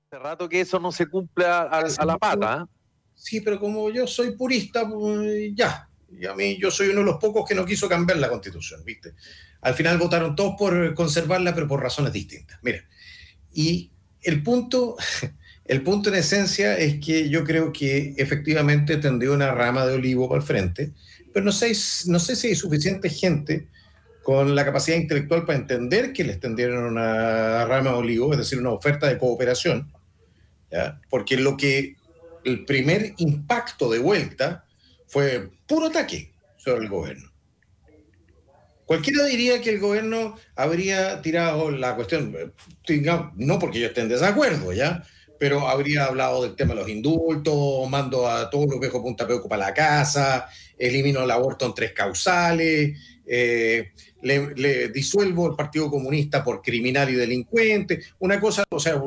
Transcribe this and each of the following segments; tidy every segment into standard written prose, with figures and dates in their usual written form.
Hace rato que eso no se cumple a la pata, ¿eh? Sí, pero como yo soy purista, pues ya. Y a mí yo soy uno de los pocos que no quiso cambiar la Constitución, ¿viste? Al final votaron todos por conservarla, pero por razones distintas. Mira, y el punto, el punto en esencia es que yo creo que efectivamente tendió una rama de olivo para el frente, pero no sé si hay suficiente gente con la capacidad intelectual para entender que les tendieron una rama de olivo, es decir, una oferta de cooperación, ¿ya? Porque el primer impacto de vuelta fue puro ataque sobre el gobierno. Cualquiera diría que el gobierno habría tirado la cuestión, no porque yo esté en desacuerdo, ¿ya? Pero habría hablado del tema de los indultos, mando a todos los viejos Punta Peuco para la casa, elimino el aborto en 3 causales, le disuelvo el Partido Comunista por criminal y delincuente, una cosa, o sea,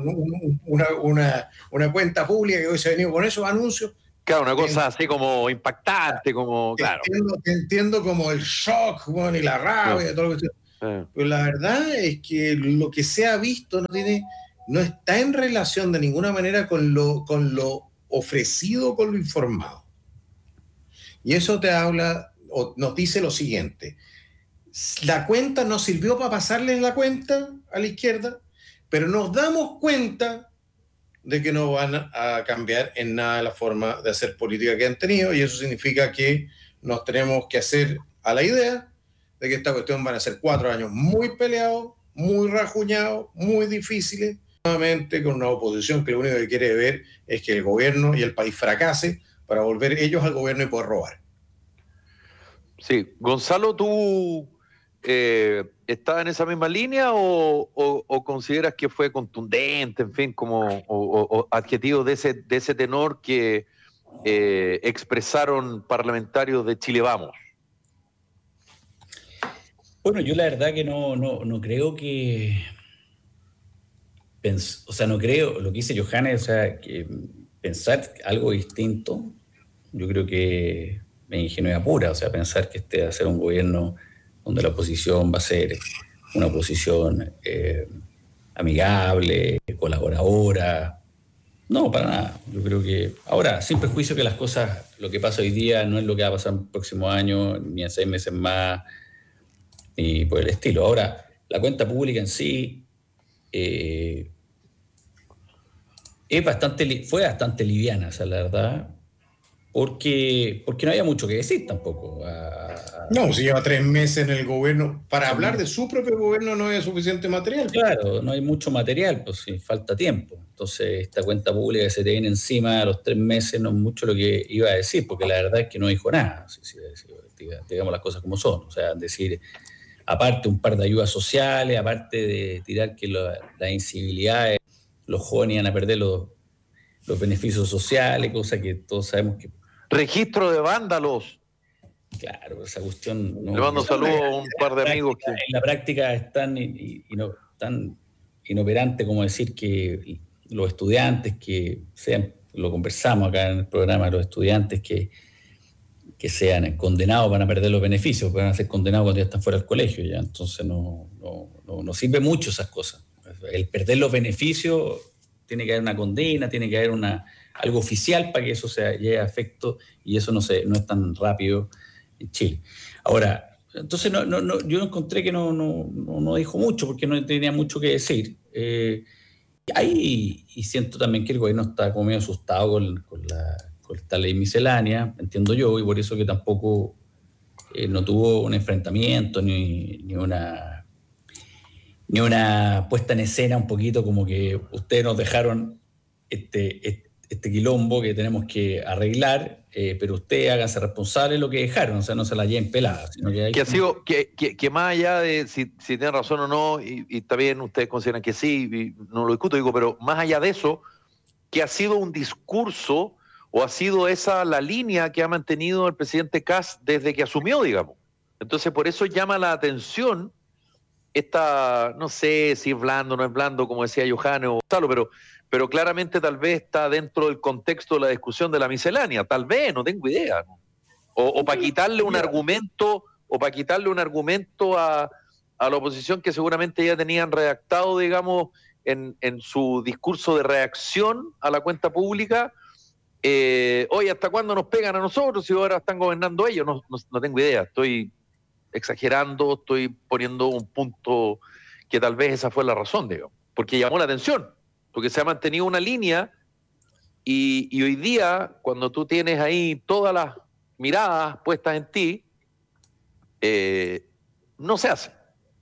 una cuenta pública que hoy se ha venido con esos anuncios. Claro, una cosa así como impactante, como, claro. Entiendo como el shock, bueno, y la rabia, todo lo que sea. Pero la verdad es que lo que se ha visto no está en relación de ninguna manera con lo ofrecido, con lo informado. Y eso te habla, o nos dice lo siguiente: la cuenta nos sirvió para pasarles la cuenta a la izquierda, pero nos damos cuenta de que no van a cambiar en nada la forma de hacer política que han tenido, y eso significa que nos tenemos que hacer a la idea de que esta cuestión van a ser 4 años muy peleados, muy rajuñados, muy difíciles, nuevamente con una oposición que lo único que quiere ver es que el gobierno y el país fracase para volver ellos al gobierno y poder robar. Sí, Gonzalo, ¿tú estás en esa misma línea o consideras que fue contundente, en fin, como o adjetivos de ese tenor que expresaron parlamentarios de Chile Vamos? Bueno, yo la verdad que no creo que... o sea, no creo, lo que dice Johannes, o sea, que pensar algo distinto, yo creo que es ingenuidad pura, o sea, pensar que este va a ser un gobierno donde la oposición va a ser una oposición amigable, colaboradora. No, para nada. Yo creo que, ahora, sin perjuicio que las cosas, lo que pasa hoy día no es lo que va a pasar el próximo año, ni en 6 meses más, ni por el estilo. Ahora, la cuenta pública en sí fue bastante liviana, esa es la verdad, porque no había mucho que decir tampoco. No, si lleva 3 meses en el gobierno, para hablar de su propio gobierno no hay suficiente material. Claro, no hay mucho material, pues sí, falta tiempo. Entonces, esta cuenta pública que se te viene encima a los 3 meses no es mucho lo que iba a decir, porque la verdad es que no dijo nada, digamos las cosas como son. O sea, decir, aparte un par de ayudas sociales, aparte de tirar que las incivilidades, los jóvenes iban a perder los beneficios sociales, cosa que todos sabemos que... Registro de vándalos. Claro, esa cuestión... Le mando saludos a un par de amigos que... En la práctica es tan inoperante como decir que los estudiantes que sean, lo conversamos acá en el programa, los estudiantes que sean condenados van a perder los beneficios, van a ser condenados cuando ya están fuera del colegio, ya. Entonces no sirve mucho esas cosas. El perder los beneficios, tiene que haber una condena, tiene que haber algo oficial para que eso se lleve a efecto, y eso no es tan rápido en Chile. Ahora, entonces yo encontré que no dijo mucho, porque no tenía mucho que decir. Y siento también que el gobierno está como medio asustado con esta ley miscelánea, entiendo yo, y por eso que tampoco no tuvo un enfrentamiento ni una puesta en escena un poquito como que ustedes nos dejaron este quilombo que tenemos que arreglar, pero ustedes háganse responsables de lo que dejaron, o sea, no se la lleven pelada. Sino que ha sido, que más allá de si tienen razón o no, y está bien, ustedes consideran que sí, y no lo discuto, digo, pero más allá de eso, que ha sido un discurso o ha sido esa la línea que ha mantenido el presidente Kast desde que asumió, digamos. Entonces, por eso llama la atención esta, no sé si es blando o no es blando, como decía Johannes o Gonzalo, pero claramente tal vez está dentro del contexto de la discusión de la miscelánea, tal vez, no tengo idea, ¿no? O para quitarle un argumento, a la oposición que seguramente ya tenían redactado, digamos, en su discurso de reacción a la cuenta pública, oye, ¿hasta cuándo nos pegan a nosotros si ahora están gobernando ellos? No tengo idea, estoy exagerando, estoy poniendo un punto que tal vez esa fue la razón, digamos, porque llamó la atención, porque se ha mantenido una línea y hoy día, cuando tú tienes ahí todas las miradas puestas en ti, no se hace.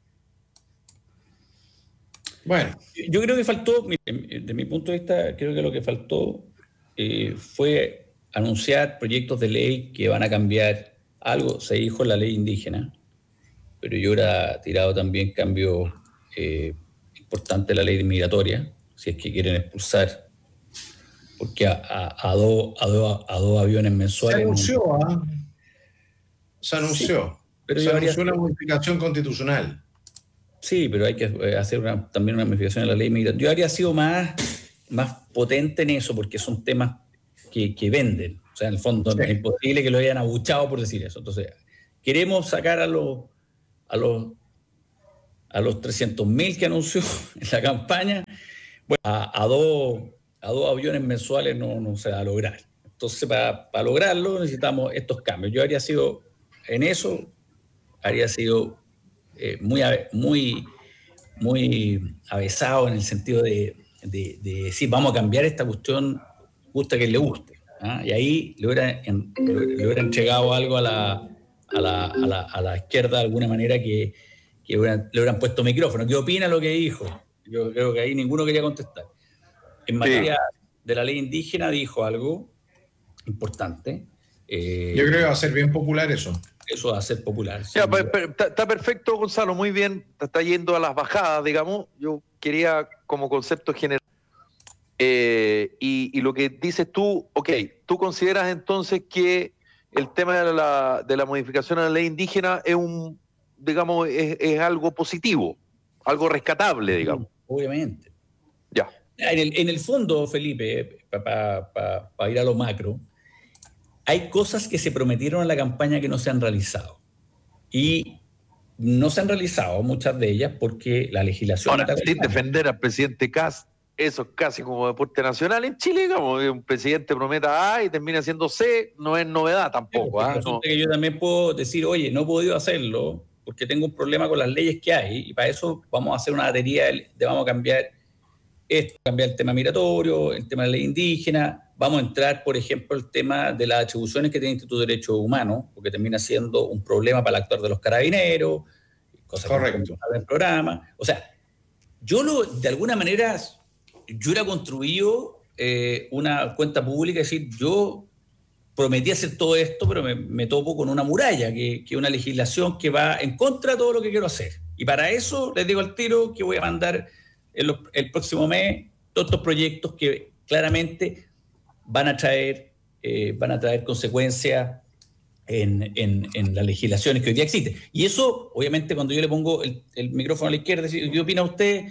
Bueno, yo creo que faltó, de mi punto de vista, creo que lo que faltó fue anunciar proyectos de ley que van a cambiar algo. Se dijo en la ley indígena, pero yo hubiera tirado también cambios importantes en la ley migratoria, si es que quieren expulsar, porque a dos aviones mensuales... Se anunció. Sí, pero se anunció una modificación constitucional. Sí, pero hay que hacer también una modificación en la ley migratoria. Yo habría sido más potente en eso, porque son temas que venden. O sea, en el fondo sí. Es imposible que lo hayan abuchado por decir eso. Entonces, queremos sacar a los 300.000 que anunció en la campaña. Bueno, a dos aviones mensuales no se va a lograr. Entonces, para lograrlo necesitamos estos cambios. Yo habría sido en eso, muy avesado en el sentido de decir, vamos a cambiar esta cuestión, gusta que le guste. ¿Ah? Y ahí le hubiera entregado algo a la izquierda de alguna manera que le hubieran puesto micrófono. ¿Qué opina lo que dijo? Yo creo que ahí ninguno quería contestar. En materia de la ley indígena dijo algo importante. Yo creo que va a ser bien popular eso. Eso va a ser popular. Ya, está perfecto, Gonzalo, muy bien. Está yendo a las bajadas, digamos. Yo quería como concepto general. Y lo que dices tú, tú consideras entonces que el tema de la modificación a la ley indígena es es algo positivo, algo rescatable, digamos. Obviamente. Ya. En el fondo, Felipe, para ir a lo macro, hay cosas que se prometieron en la campaña que no se han realizado. Y no se han realizado muchas de ellas porque la legislación... Ahora, sin defender al presidente Kast, eso es casi como deporte nacional en Chile, digamos, que un presidente prometa A y termina siendo C, no es novedad tampoco. No. Que yo también puedo decir, oye, no he podido hacerlo porque tengo un problema con las leyes que hay y para eso vamos a hacer una batería vamos a cambiar esto, cambiar el tema migratorio, el tema de la ley indígena. Vamos a entrar, por ejemplo, el tema de las atribuciones que tiene el Instituto de Derechos Humanos, porque termina siendo un problema para el actor de los carabineros, cosas correcto. Que no el programa. O sea, de alguna manera, yo era construido una cuenta pública, es decir, yo prometí hacer todo esto, pero me topo con una muralla, que es una legislación que va en contra de todo lo que quiero hacer. Y para eso les digo al tiro que voy a mandar el próximo mes todos estos proyectos que claramente van a traer consecuencias en las legislaciones que hoy día existen. Y eso, obviamente, cuando yo le pongo el micrófono a la izquierda, ¿qué opina usted?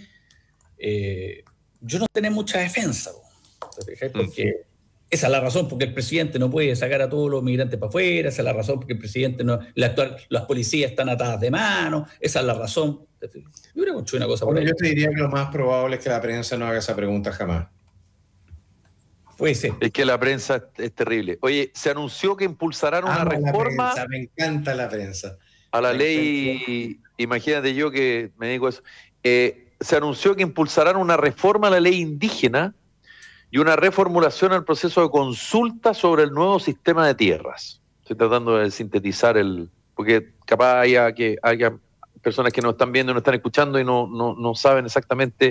Yo no tengo mucha defensa, porque esa es la razón porque el presidente no puede sacar a todos los migrantes para afuera, esa es la razón porque el presidente las policías están atadas de mano, esa es la razón. Yo creo que una cosa por ahí. Yo te diría que lo más probable es que la prensa no haga esa pregunta jamás. Puede ser. Es que la prensa es terrible. Oye, se anunció que impulsarán una reforma. Me encanta la prensa. A la ley, imagínate yo que me digo eso. Se anunció que impulsarán una reforma a la ley indígena y una reformulación al proceso de consulta sobre el nuevo sistema de tierras. Estoy tratando de sintetizar porque capaz haya personas que nos están viendo y nos están escuchando y no saben exactamente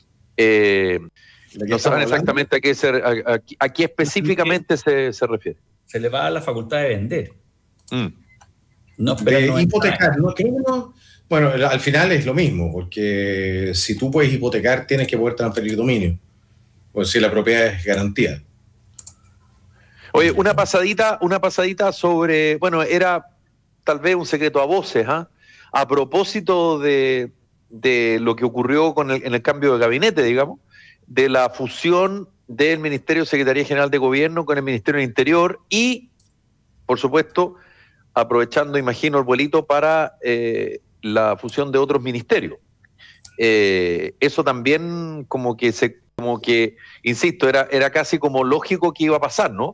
a qué específicamente se refiere. Se le va a la facultad de vender. No, de hipotecar. No, creo que no. Bueno, al final es lo mismo, porque si tú puedes hipotecar, tienes que poder transferir dominio. Pues si la propiedad es garantía. Oye, una pasadita sobre, bueno, era tal vez un secreto a voces, a propósito de lo que ocurrió en el cambio de gabinete, digamos, de la fusión del Ministerio de Secretaría General de Gobierno con el Ministerio del Interior y, por supuesto, aprovechando, imagino, el vuelito para la fusión de otros ministerios. eso también como que, insisto, era casi como lógico que iba a pasar, ¿no?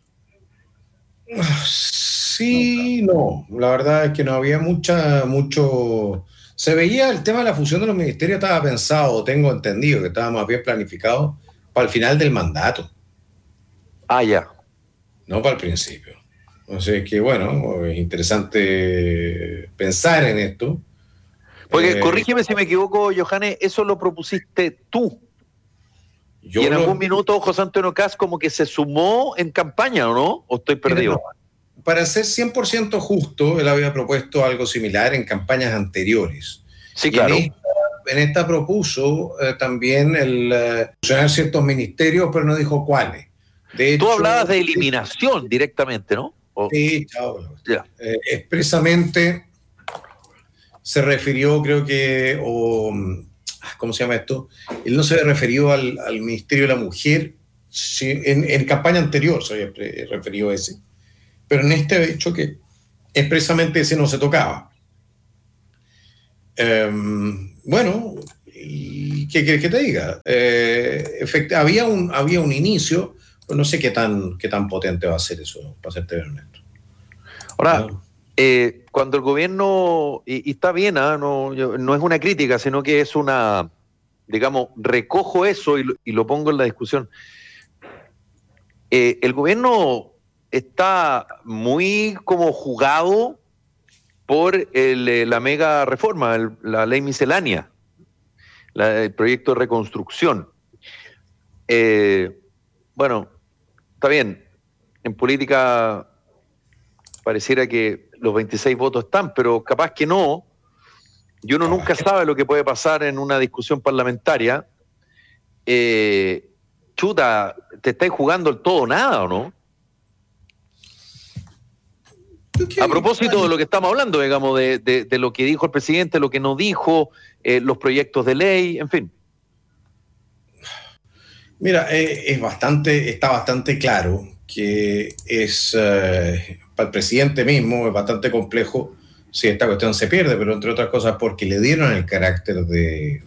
Sí, no. La verdad es que no había mucho. Se veía el tema de la fusión de los ministerios, estaba pensado, tengo entendido que estaba más bien planificado para el final del mandato. Ah, ya. No para el principio. Entonces, que bueno, es interesante pensar en esto. Porque, corrígeme si me equivoco, Johannes, eso lo propusiste tú. Y en algún minuto José Antonio Kast como que se sumó en campaña, ¿o no? ¿O estoy perdido? No, para ser 100% justo, él había propuesto algo similar en campañas anteriores. Sí, claro. En esta propuso también el fusionar ciertos ministerios, pero no dijo cuáles. Tú hablabas de eliminación directamente, ¿no? Sí, chao. Expresamente se refirió, creo que, ¿cómo se llama esto? Él no se refirió al Ministerio de la Mujer, sí, en campaña anterior se había referido a ese, pero en este ha dicho que expresamente ese no se tocaba. Bueno, ¿y qué quieres que te diga? Había un inicio, pero no sé qué tan potente va a ser eso, para serte bien honesto. Ahora, cuando el gobierno, y está bien, no es una crítica, sino que es una, digamos, recojo eso y lo pongo en la discusión. El gobierno está muy como jugado por la mega reforma, la ley miscelánea, el proyecto de reconstrucción. Bueno, está bien, en política pareciera que los 26 votos están, pero capaz que no, y uno nunca sabe lo que puede pasar en una discusión parlamentaria. Chuta, ¿te estáis jugando el todo o nada, o no? A propósito de lo que estamos hablando, digamos, de lo que dijo el presidente, lo que no dijo, los proyectos de ley, en fin. Mira, está bastante claro que para el presidente mismo es bastante complejo si esta cuestión se pierde, pero entre otras cosas porque le dieron el carácter de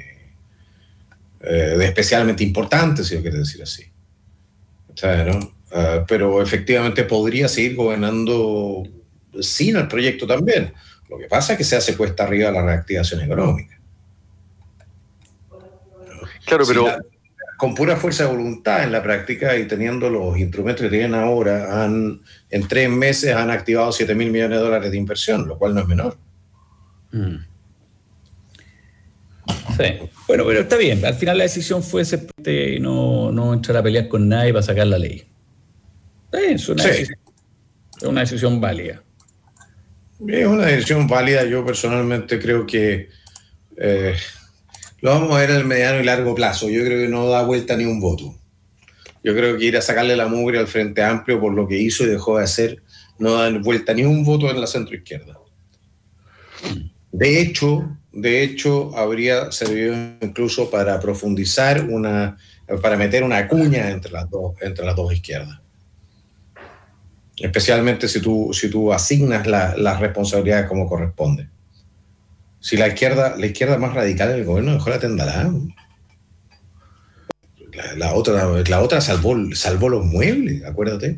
especialmente importante, si lo quieres decir así. ¿Sabes, no? Pero efectivamente podría seguir gobernando sin el proyecto también. Lo que pasa es que se hace cuesta arriba la reactivación económica. Claro, pero con pura fuerza de voluntad en la práctica y teniendo los instrumentos que tienen ahora, en 3 meses han activado $7.000 millones de inversión, lo cual no es menor. Sí, bueno, pero está bien. Al final la decisión fue no entrar a pelear con nadie para sacar la ley. Es una decisión válida. Es una decisión válida. Yo personalmente creo que lo vamos a ver en el mediano y largo plazo. Yo creo que no da vuelta ni un voto. Yo creo que ir a sacarle la mugre al Frente Amplio por lo que hizo y dejó de hacer no da vuelta ni un voto en la centroizquierda. De hecho, habría servido incluso para profundizar para meter una cuña entre las dos izquierdas. Especialmente si tú asignas las responsabilidades como corresponde. Si la izquierda más radical del gobierno dejó la tendalá. La otra salvó los muebles, acuérdate.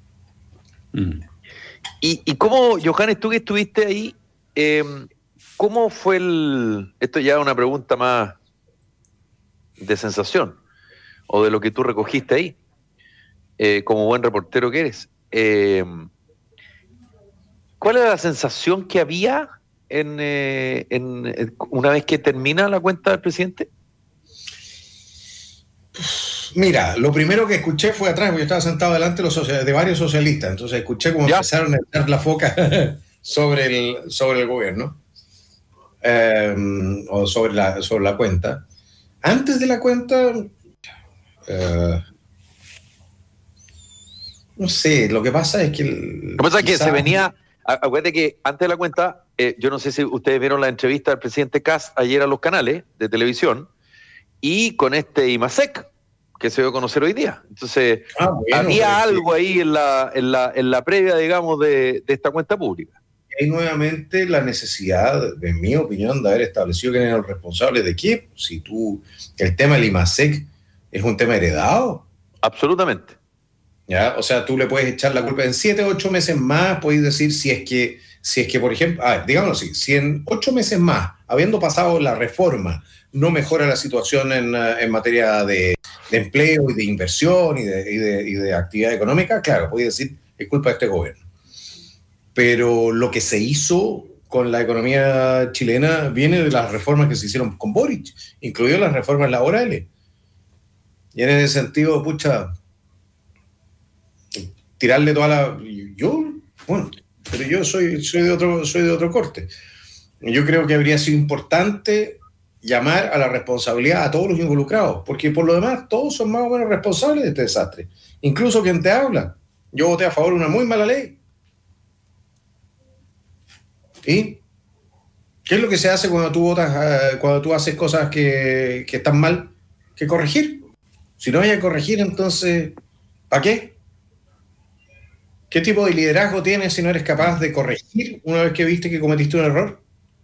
¿Y cómo, Johannes, tú que estuviste ahí, cómo fue esto ya es una pregunta más de sensación, o de lo que tú recogiste ahí, como buen reportero que eres. ¿Cuál era la sensación que había una vez que termina la cuenta del presidente? Mira, lo primero que escuché fue atrás, porque yo estaba sentado delante de varios socialistas, entonces escuché cómo empezaron a echar la foca sobre el gobierno, o sobre la cuenta. Antes de la cuenta, no sé, lo que pasa es que... Lo que pasa es que se venía... Acuérdate que antes de la cuenta, yo no sé si ustedes vieron la entrevista del presidente Kast ayer a los canales de televisión, y con IMASEC, que se dio a conocer hoy día. Entonces, había algo ahí en la previa, digamos, de esta cuenta pública. hay nuevamente la necesidad, en mi opinión, de haber establecido quién era el responsable de qué. Si el tema del IMASEC es un tema heredado. Absolutamente. ¿Ya? O sea, tú le puedes echar la culpa en 7 o 8 meses más, puedes decir si es que, por ejemplo, digámoslo así, si en 8 meses más, habiendo pasado la reforma, no mejora la situación en materia de empleo y de inversión y de actividad económica, claro, puedes decir es culpa de este gobierno. Pero lo que se hizo con la economía chilena viene de las reformas que se hicieron con Boric, incluidas las reformas laborales. Y en ese sentido, pucha, tirarle toda la... pero yo soy de otro corte. Yo creo que habría sido importante llamar a la responsabilidad a todos los involucrados, porque por lo demás todos son más o menos responsables de este desastre, incluso quien te habla. Yo voté a favor de una muy mala ley. ¿Y qué es lo que se hace cuando tú votas, cuando tú haces cosas que están mal? Que corregir. Si no hay que corregir, entonces, ¿para qué? ¿Qué tipo de liderazgo tienes si no eres capaz de corregir una vez que viste que cometiste un error?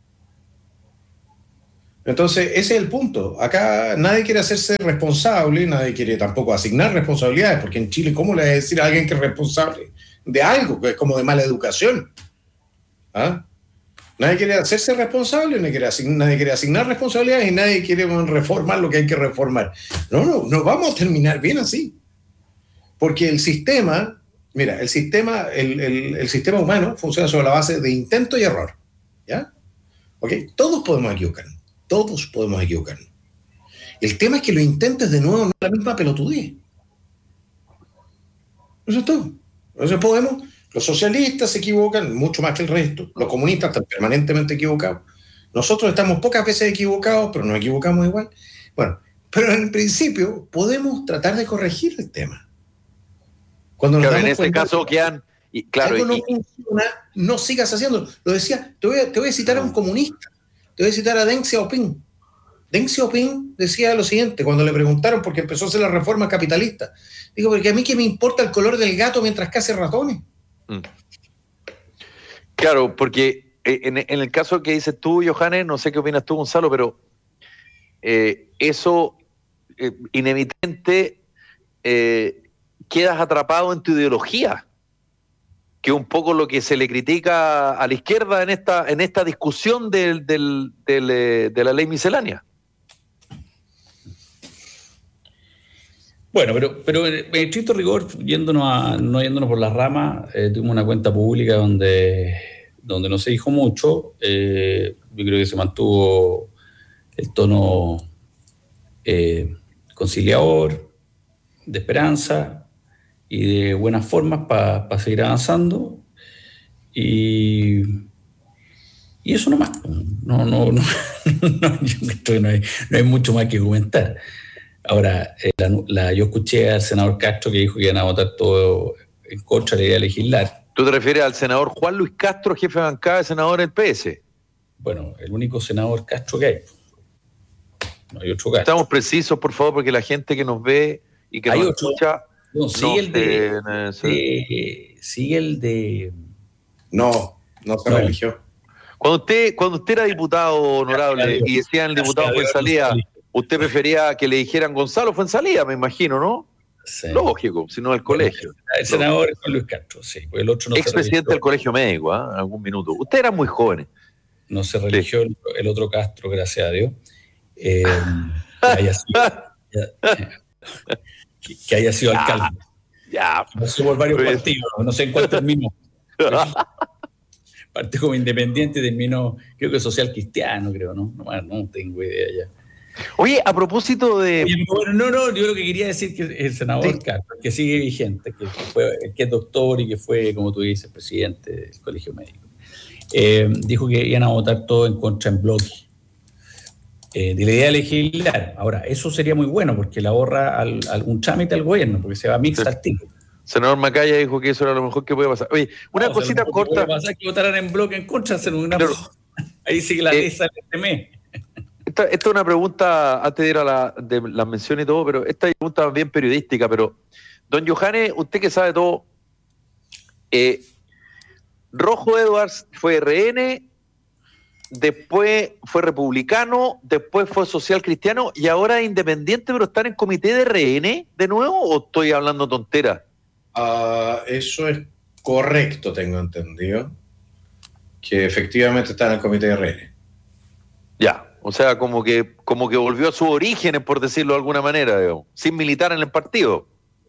Entonces, ese es el punto. Acá nadie quiere hacerse responsable, nadie quiere tampoco asignar responsabilidades, porque en Chile, ¿cómo le vas a decir a alguien que es responsable de algo que es como de mala educación? ¿Ah? Nadie quiere hacerse responsable, nadie quiere asignar responsabilidades y nadie quiere reformar lo que hay que reformar. No vamos a terminar bien así. Porque el sistema, mira, el sistema humano funciona sobre la base de intento y error. ¿Ya? ¿Ok? Todos podemos equivocarnos. El tema es que lo intentes de nuevo, no es la misma pelotudez. Eso es todo. Entonces los socialistas se equivocan mucho más que el resto, los comunistas están permanentemente equivocados, nosotros estamos pocas veces equivocados, pero nos equivocamos igual. Bueno, pero en principio podemos tratar de corregir el tema. Cuando nos en este caso quedan... Algo no funciona, no sigas haciéndolo. Lo decía, te voy a citar a un comunista, te voy a citar a Deng Xiaoping. Deng Xiaoping decía lo siguiente, cuando le preguntaron por qué empezó a hacer la reforma capitalista. Digo, porque a mí qué me importa el color del gato mientras cace ratones. Claro, porque en el caso que dices tú, Johannes, no sé qué opinas tú, Gonzalo, pero eso inevitablemente quedas atrapado en tu ideología, que es un poco lo que se le critica a la izquierda en esta discusión de la ley miscelánea. Bueno, pero en estricto rigor, no yéndonos por las ramas, tuvimos una cuenta pública donde no se dijo mucho. Yo creo que se mantuvo el tono conciliador, de esperanza y de buenas formas para seguir avanzando. Y eso nomás. No, yo creo que no hay mucho más que comentar. Ahora, yo escuché al senador Castro que dijo que iban a votar todo en contra de la idea de legislar. ¿Tú te refieres al senador Juan Luis Castro, jefe de bancada de senador del PS? Bueno, el único senador Castro que hay. No hay otro Castro. Estamos precisos, por favor, porque la gente que nos ve y que nos escucha... No, sigue el de... No se religió. Cuando usted era diputado honorable y decían el diputado Fuenzalía, usted prefería que le dijeran Gonzalo Fuenzalía, me imagino, ¿no? Sí. Lógico, si no del colegio. El senador es Juan Luis Castro, sí. Porque el otro no expresidente del colegio médico, en algún minuto. Usted era muy joven. No se religió el otro Castro, gracias a Dios. Que haya sido alcalde. Ya. Pasó por varios partidos, no sé en cuál terminó. Partido como independiente terminó, creo que social cristiano, creo, ¿no? No tengo idea ya. Oye, a propósito de... No, yo lo que quería decir que el senador Castro, que sigue vigente, que es doctor y que fue, como tú dices, presidente del Colegio Médico, dijo que iban a votar todo en contra en bloque de la idea de legislar. Ahora, eso sería muy bueno porque le ahorra algún trámite al gobierno, porque se va a mixta al tipo. Senador Macaya dijo que eso era lo mejor que puede pasar. Oye, una cosita corta. Puede pasar que votaran en bloque en contra, ahí sigue la ley sale este mes. Esta es una pregunta, antes de ir a la mención y todo, pero esta pregunta bien periodística, pero don Johannes, usted que sabe todo, Rojo Edwards fue RN, después fue republicano, después fue social cristiano y ahora es independiente, pero están en comité de RN de nuevo, ¿o estoy hablando tontera? Eso es correcto, tengo entendido, que efectivamente está en el comité de RN. Ya, o sea, como que volvió a sus orígenes, por decirlo de alguna manera, digamos, sin militar en el partido.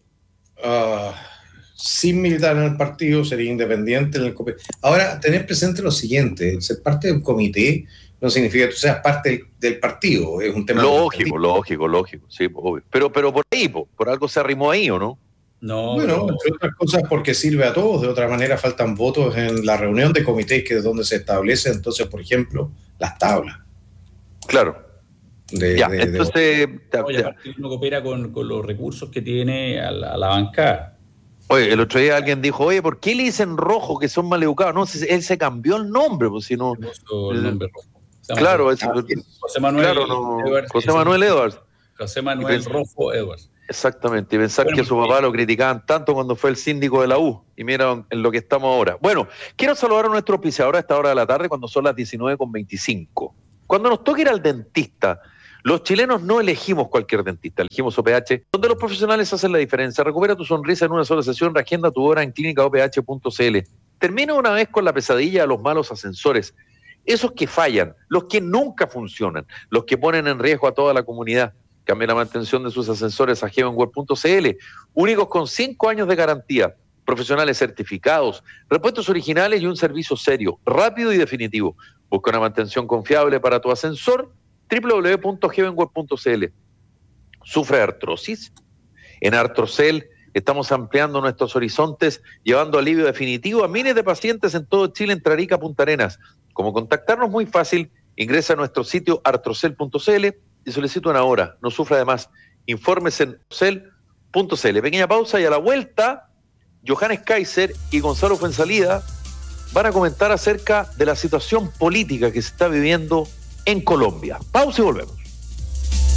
Sin militar en el partido, sería independiente en el comité. Ahora, tened presente lo siguiente: ser parte del comité no significa que tú seas parte del partido, es un tema lógico, sí, obvio. Pero por ahí, por algo se arrimó ahí, ¿o no? No, bueno, entre otras cosas porque sirve a todos. De otra manera faltan votos en la reunión de comités, que es donde se establece entonces, por ejemplo, las tablas. Claro. Entonces... aparte uno coopera con los recursos que tiene a la bancada. Oye, el otro día alguien dijo, oye, ¿por qué le dicen rojo que son maleducados? No, él se cambió el nombre, pues si no... El nombre rojo. Claro, José Manuel Edwards. José Manuel Rojo Edwards. Exactamente, y pensar que su papá lo criticaban tanto cuando fue el síndico de la U, y mira en lo que estamos ahora. Bueno, quiero saludar a nuestro auspiciador a esta hora de la tarde, cuando son las 19:25. Cuando nos toca ir al dentista, los chilenos no elegimos cualquier dentista, elegimos OPH, donde los profesionales hacen la diferencia. Recupera tu sonrisa en una sola sesión, reagenda tu hora en clínicaoph.cl. Termina una vez con la pesadilla de los malos ascensores, esos que fallan, los que nunca funcionan, los que ponen en riesgo a toda la comunidad. Cambie la mantención de sus ascensores a heavenweb.cl, únicos con 5 años de garantía, profesionales certificados, repuestos originales y un servicio serio, rápido y definitivo. Busca una mantención confiable para tu ascensor, www.heavenweb.cl. ¿Sufre de artrosis? En Artrocel estamos ampliando nuestros horizontes, llevando alivio definitivo a miles de pacientes en todo Chile, entre Arica, Punta Arenas. ¿Cómo contactarnos? Muy fácil. Ingresa a nuestro sitio artrocel.cl y solicita una hora. No sufra de más. Informes en artrocel.cl. Pequeña pausa y a la vuelta, Johannes Kaiser y Gonzalo Fuenzalida van a comentar acerca de la situación política que se está viviendo en Colombia. Pausa y volvemos.